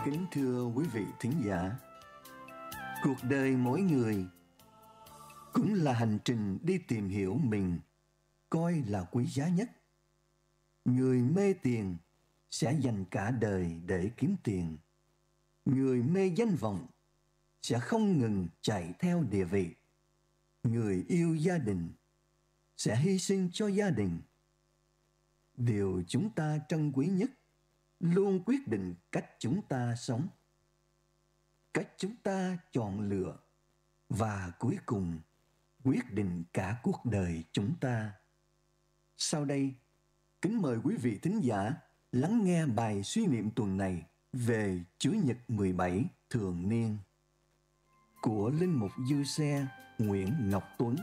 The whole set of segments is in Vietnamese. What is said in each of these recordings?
Kính thưa quý vị thính giả, cuộc đời mỗi người cũng là hành trình đi tìm hiểu mình coi là quý giá nhất. Người mê tiền sẽ dành cả đời để kiếm tiền. Người mê danh vọng sẽ không ngừng chạy theo địa vị. Người yêu gia đình sẽ hy sinh cho gia đình. Điều chúng ta trân quý nhất luôn quyết định cách chúng ta sống, cách chúng ta chọn lựa và cuối cùng quyết định cả cuộc đời chúng ta. Sau đây, kính mời quý vị thính giả lắng nghe bài suy niệm tuần này về Chúa Nhật 17 thường niên của Linh mục Dư Xe Nguyễn Ngọc Tuấn.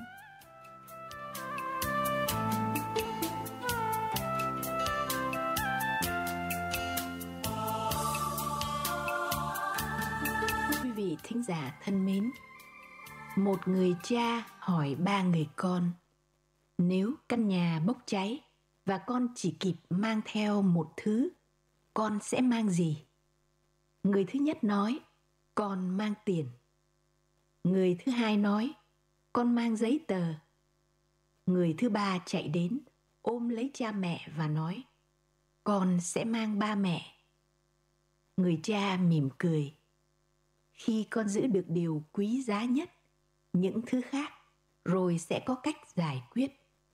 Quý vị thính giả thân mến, một người cha hỏi 3 người con: nếu căn nhà bốc cháy và con chỉ kịp mang theo một thứ, con sẽ mang gì? Người thứ nhất nói: con mang tiền. Người thứ hai nói: con mang giấy tờ. Người thứ ba chạy đến ôm lấy cha mẹ và nói: con sẽ mang ba mẹ. Người cha mỉm cười: khi con giữ được điều quý giá nhất, những thứ khác rồi sẽ có cách giải quyết.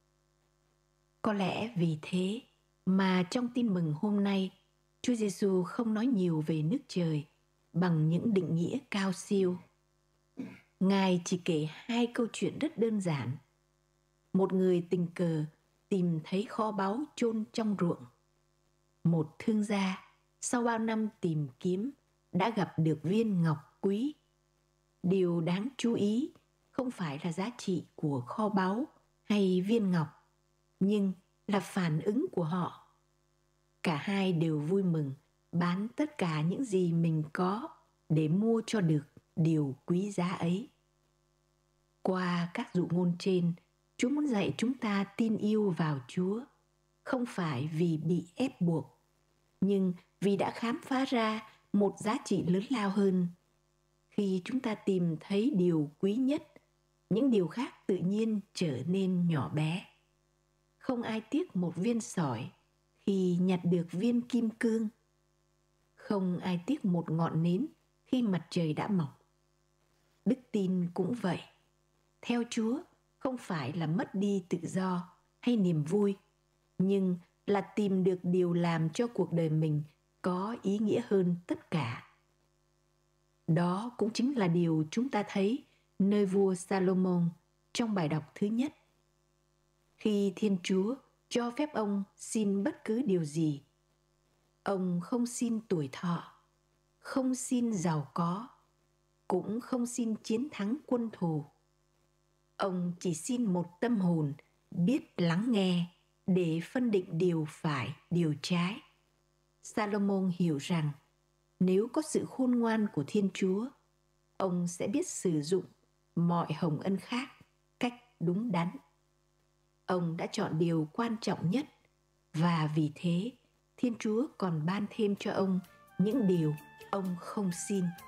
Có lẽ vì thế mà trong tin mừng hôm nay, Chúa Giêsu không nói nhiều về nước trời bằng những định nghĩa cao siêu. Ngài chỉ kể 2 câu chuyện rất đơn giản. Một người tình cờ tìm thấy kho báu chôn trong ruộng. Một thương gia sau bao năm tìm kiếm đã gặp được viên ngọc quý. Điều đáng chú ý không phải là giá trị của kho báu hay viên ngọc, nhưng là phản ứng của họ. Cả hai đều vui mừng bán tất cả những gì mình có để mua cho được điều quý giá ấy. Qua các dụ ngôn trên, Chúa muốn dạy chúng ta tin yêu vào Chúa, không phải vì bị ép buộc, nhưng vì đã khám phá ra một giá trị lớn lao hơn. Khi chúng ta tìm thấy điều quý nhất, những điều khác tự nhiên trở nên nhỏ bé. Không ai tiếc một viên sỏi khi nhặt được viên kim cương. Không ai tiếc một ngọn nến khi mặt trời đã mọc. Đức tin cũng vậy. Theo Chúa không phải là mất đi tự do hay niềm vui, nhưng là tìm được điều làm cho cuộc đời mình có ý nghĩa hơn tất cả. Đó cũng chính là điều chúng ta thấy nơi vua Salomon trong bài đọc thứ nhất. Khi Thiên Chúa cho phép ông xin bất cứ điều gì, ông không xin tuổi thọ, không xin giàu có, cũng không xin chiến thắng quân thù. Ông chỉ xin một tâm hồn biết lắng nghe để phân định điều phải, điều trái. Salomon hiểu rằng nếu có sự khôn ngoan của Thiên Chúa, ông sẽ biết sử dụng mọi hồng ân khác cách đúng đắn. Ông đã chọn điều quan trọng nhất, và vì thế Thiên Chúa còn ban thêm cho ông những điều ông không xin.